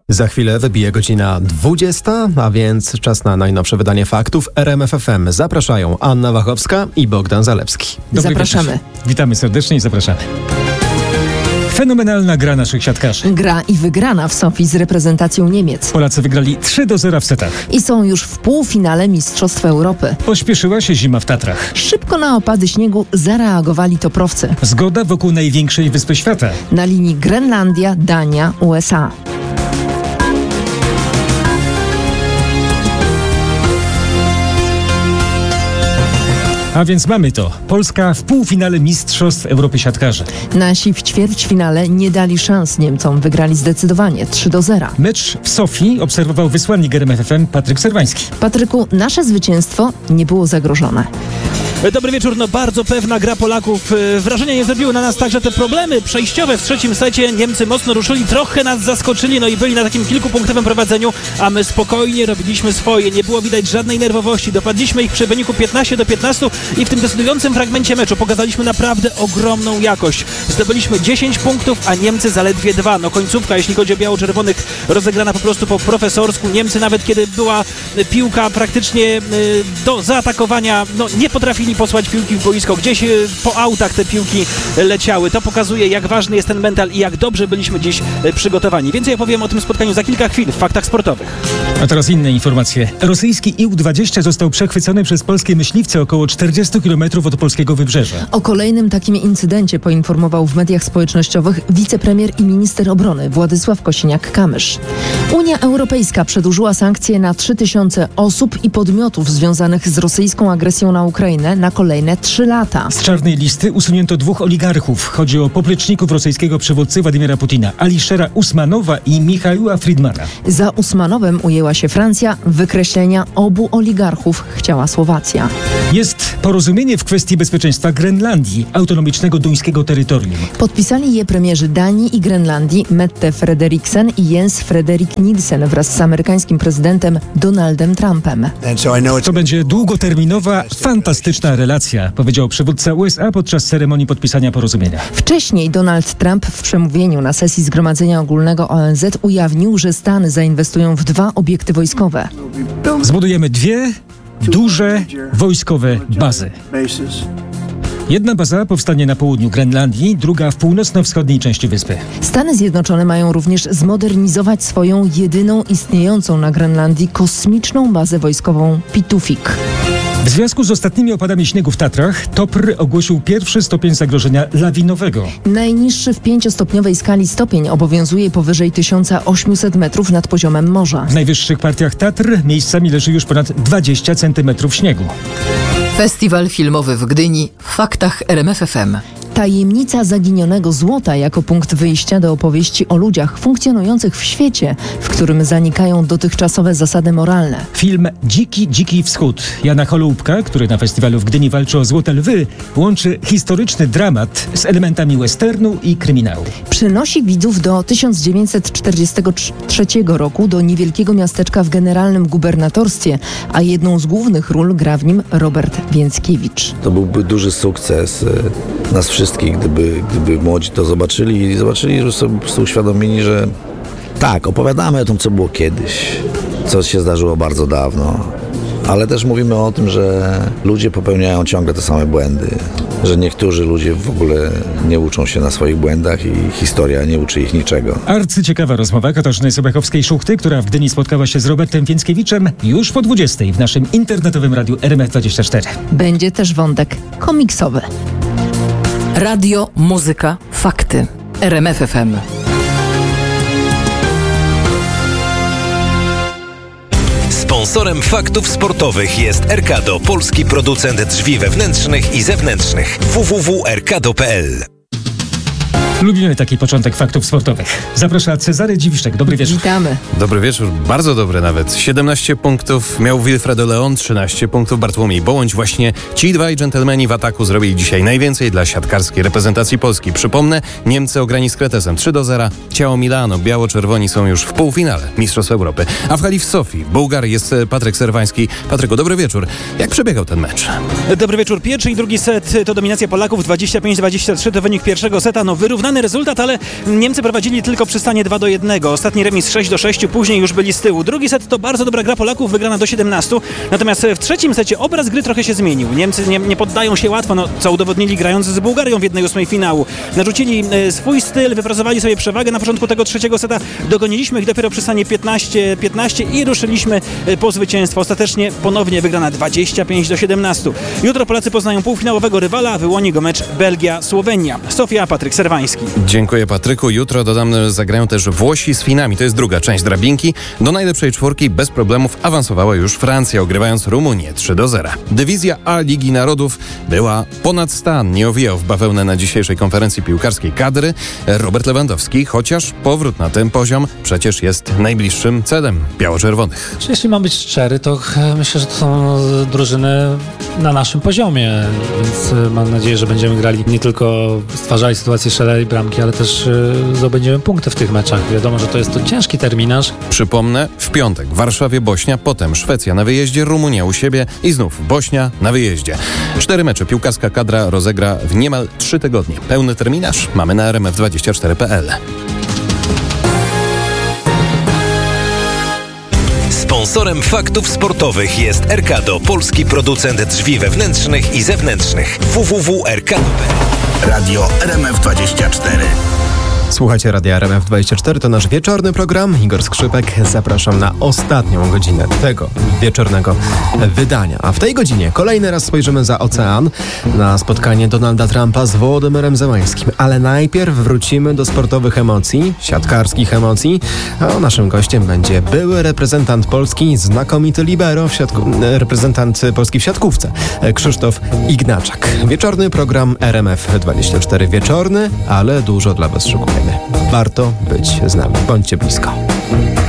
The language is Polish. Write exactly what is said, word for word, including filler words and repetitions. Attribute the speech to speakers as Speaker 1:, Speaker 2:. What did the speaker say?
Speaker 1: Za chwilę wybije godzina dwudziesta, a więc czas na najnowsze wydanie faktów R M F F M. Zapraszają Anna Wachowska i Bogdan Zalewski.
Speaker 2: Dobry
Speaker 3: Zapraszamy.
Speaker 2: Wieczór. Witamy serdecznie i zapraszamy. Fenomenalna gra naszych siatkarzy.
Speaker 3: Gra i wygrana w Sofii z reprezentacją Niemiec.
Speaker 2: Polacy wygrali trzy do zera w setach.
Speaker 3: I są już w półfinale Mistrzostw Europy.
Speaker 2: Pośpieszyła się zima w Tatrach.
Speaker 3: Szybko na opady śniegu zareagowali toprowcy.
Speaker 2: Zgoda wokół największej wyspy świata.
Speaker 3: Na linii Grenlandia, Dania, U S A.
Speaker 2: A więc mamy to. Polska w półfinale Mistrzostw Europy siatkarzy.
Speaker 3: Nasi w ćwierćfinale nie dali szans Niemcom. Wygrali zdecydowanie trzy do zera.
Speaker 2: Mecz w Sofii obserwował wysłannik R M F F M Patryk Serwański.
Speaker 3: Patryku, nasze zwycięstwo nie było zagrożone.
Speaker 4: Dobry wieczór, no bardzo pewna gra Polaków. Wrażenia nie zrobiły na nas także te problemy przejściowe w trzecim secie. Niemcy mocno ruszyli, trochę nas zaskoczyli, no i byli na takim kilkupunktowym prowadzeniu, a my spokojnie robiliśmy swoje. Nie było widać żadnej nerwowości. Dopadliśmy ich przy wyniku piętnaście do piętnastu i w tym decydującym fragmencie meczu pokazaliśmy naprawdę ogromną jakość. Zdobyliśmy dziesięć punktów, a Niemcy zaledwie dwa. No końcówka, jeśli chodzi o biało-czerwonych, rozegrana po prostu po profesorsku. Niemcy nawet kiedy była piłka praktycznie do zaatakowania, no nie potrafili posłać piłki w boisko. Gdzieś po autach te piłki leciały. To pokazuje, jak ważny jest ten mental i jak dobrze byliśmy dziś przygotowani. Więcej opowiem o tym spotkaniu za kilka chwil w Faktach Sportowych.
Speaker 2: A teraz inne informacje. Rosyjski I U dwadzieścia został przechwycony przez polskie myśliwce około czterdzieści kilometrów od polskiego wybrzeża.
Speaker 3: O kolejnym takim incydencie poinformował w mediach społecznościowych wicepremier i minister obrony Władysław Kosiniak-Kamysz. Unia Europejska przedłużyła sankcje na trzy tysiące osób i podmiotów związanych z rosyjską agresją na Ukrainę na kolejne trzy lata.
Speaker 2: Z czarnej listy usunięto dwóch oligarchów. Chodzi o popleczników rosyjskiego przywódcy Władimira Putina, Aliszera Usmanowa i Michaiła Friedmana.
Speaker 3: Za Usmanowem ujęła się Francja. Wykreślenia obu oligarchów chciała Słowacja.
Speaker 2: Jest porozumienie w kwestii bezpieczeństwa Grenlandii, autonomicznego duńskiego terytorium. Podpisali
Speaker 3: je premierzy Danii i Grenlandii Mette Frederiksen i Jens Frederik Nielsen wraz z amerykańskim prezydentem Donaldem Trumpem.
Speaker 2: To będzie długoterminowa, fantastyczna relacja, powiedział przywódca U S A podczas ceremonii podpisania porozumienia.
Speaker 3: Wcześniej Donald Trump w przemówieniu na sesji Zgromadzenia Ogólnego O N Z ujawnił, że Stany zainwestują w dwa obiekty wojskowe.
Speaker 2: Zbudujemy dwie duże wojskowe bazy. Jedna baza powstanie na południu Grenlandii, druga w północno-wschodniej części wyspy.
Speaker 3: Stany Zjednoczone mają również zmodernizować swoją jedyną istniejącą na Grenlandii kosmiczną bazę wojskową Pitufik.
Speaker 2: W związku z ostatnimi opadami śniegu w Tatrach T O P R ogłosił pierwszy stopień zagrożenia lawinowego.
Speaker 3: Najniższy w pięciostopniowej skali stopień obowiązuje powyżej tysiąc osiemset metrów nad poziomem morza.
Speaker 2: W najwyższych partiach Tatr miejscami leży już ponad dwadzieścia centymetrów śniegu.
Speaker 5: Festiwal filmowy w Gdyni w Faktach R M F F M.
Speaker 3: Tajemnica zaginionego złota jako punkt wyjścia do opowieści o ludziach funkcjonujących w świecie, w którym zanikają dotychczasowe zasady moralne.
Speaker 2: Film Dziki, Dziki Wschód Jana Holoubka, który na festiwalu w Gdyni walczy o Złote Lwy, łączy historyczny dramat z elementami westernu i kryminału.
Speaker 3: Przynosi widzów do tysiąc dziewięćset czterdziestego trzeciego roku do niewielkiego miasteczka w generalnym gubernatorstwie, a jedną z głównych ról gra w nim Robert Więckiewicz.
Speaker 6: To byłby duży sukces nas wszystkich, gdyby, gdyby młodzi to zobaczyli i zobaczyli, że są po prostu uświadomieni, że tak, opowiadamy o tym, co było kiedyś, co się zdarzyło bardzo dawno, ale też mówimy o tym, że ludzie popełniają ciągle te same błędy, że niektórzy ludzie w ogóle nie uczą się na swoich błędach i historia nie uczy ich niczego.
Speaker 2: Arcyciekawa rozmowa Katarzyny Sobechowskiej-Szuchty, która w Gdyni spotkała się z Robertem Więckiewiczem już po dwudziestej w naszym internetowym radiu R M F dwadzieścia cztery.
Speaker 3: Będzie też wątek komiksowy.
Speaker 5: Radio, muzyka, fakty. R M F F M.
Speaker 7: Sponsorem Faktów Sportowych jest Erkado, polski producent drzwi wewnętrznych i zewnętrznych. w w w kropka erkado kropka p l.
Speaker 2: Lubimy taki początek faktów sportowych. Zaprasza Cezary Dziwiszek. Dobry wieczór.
Speaker 3: Witamy.
Speaker 1: Dobry wieczór, bardzo dobry nawet. siedemnaście punktów miał Wilfredo Leon, trzynaście punktów Bartłomiej Bołądź. Właśnie ci dwaj dżentelmeni w ataku zrobili dzisiaj najwięcej dla siatkarskiej reprezentacji Polski. Przypomnę, Niemcy ograni z Kretesem trzy do zera. Ciało Milano, biało-czerwoni są już w półfinale Mistrzostw Europy. A w hali w Sofii Bułgar jest Patryk Serwański. Patryku, dobry wieczór. Jak przebiegał ten mecz?
Speaker 4: Dobry wieczór. Pierwszy i drugi set to dominacja Polaków. dwadzieścia pięć dwadzieścia trzy to wynik pierwszego seta. No wyrównany wyrównany rezultat, ale Niemcy prowadzili tylko przy stanie dwa do jednego. Ostatni remis sześć do sześciu, później już byli z tyłu. Drugi set to bardzo dobra gra Polaków, wygrana do siedemnastu. Natomiast w trzecim secie obraz gry trochę się zmienił. Niemcy nie, nie poddają się łatwo, no, co udowodnili grając z Bułgarią w jednej ósmej finału. Narzucili e, swój styl, wypracowali sobie przewagę na początku tego trzeciego seta. Dogoniliśmy ich dopiero przy stanie piętnaście piętnaście i ruszyliśmy e, po zwycięstwo. Ostatecznie ponownie wygrana dwadzieścia pięć do siedemnastu. Jutro Polacy poznają półfinałowego rywala, a wyłoni go mecz Belgia-Słowenia. Sofia, Patryk Serwański.
Speaker 1: Dziękuję, Patryku. Jutro dodam, zagrają też Włosi z Finami. To jest druga część drabinki. Do najlepszej czwórki bez problemów awansowała już Francja, ogrywając Rumunię trzy do zera. Dywizja A Ligi Narodów była ponad stan. Nie owijał w bawełnę na dzisiejszej konferencji piłkarskiej kadry Robert Lewandowski, chociaż powrót na ten poziom przecież jest najbliższym celem biało-czerwonych.
Speaker 8: Jeśli mam być szczery, to myślę, że to są drużyny na naszym poziomie, więc mam nadzieję, że będziemy grali nie tylko stwarzali sytuację, strzelali bramki, ale też zdobędziemy punkty w tych meczach. Wiadomo, że to jest to ciężki terminarz.
Speaker 1: Przypomnę, w piątek w Warszawie Bośnia, potem Szwecja na wyjeździe, Rumunia u siebie i znów Bośnia na wyjeździe. Cztery mecze piłkarska kadra rozegra w niemal trzy tygodnie. Pełny terminarz mamy na er em ef dwadzieścia cztery kropka pe el.
Speaker 7: Sponsorem faktów sportowych jest Erkado, polski producent drzwi wewnętrznych i zewnętrznych. w w w kropka erkado kropka pe el.
Speaker 9: Radio er em ef dwadzieścia cztery.
Speaker 10: Słuchajcie Radia er em ef dwadzieścia cztery, to nasz wieczorny program. Igor Skrzypek, zapraszam na ostatnią godzinę tego wieczornego wydania. A w tej godzinie kolejny raz spojrzymy za ocean na spotkanie Donalda Trumpa z Wołodymyrem Zełańskim. Ale najpierw wrócimy do sportowych emocji, siatkarskich emocji. A naszym gościem będzie były reprezentant Polski, znakomity libero, w siatku, reprezentant Polski w siatkówce, Krzysztof Ignaczak. Wieczorny program er em ef dwadzieścia cztery. Wieczorny, ale dużo dla was szykujemy. Warto być z nami. Bądźcie blisko.